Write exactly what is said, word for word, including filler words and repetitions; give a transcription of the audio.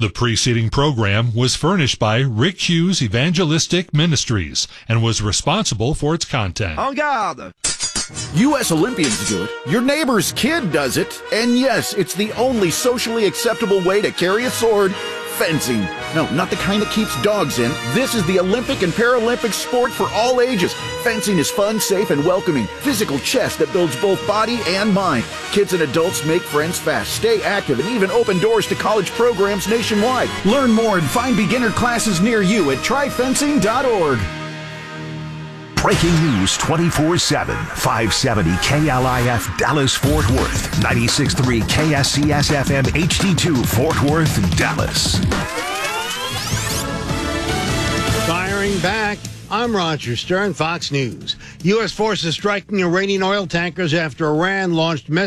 The preceding program was furnished by Rick Hughes Evangelistic Ministries and was responsible for its content. En garde! U S Olympians do it, your neighbor's kid does it, and yes, it's the only socially acceptable way to carry a sword. Fencing. No, not the kind that keeps dogs in. This is the Olympic and Paralympic sport for all ages. Fencing is fun, safe, and welcoming. Physical chess that builds both body and mind. Kids and adults make friends fast, stay active, and even open doors to college programs nationwide. Learn more and find beginner classes near you at try fencing dot org. Breaking news twenty-four seven, five seventy K L I F Dallas Fort Worth, ninety-six point three K S C S F M H D two Fort Worth, Dallas. Firing back, I'm Roger Stern, Fox News. U S forces striking Iranian oil tankers after Iran launched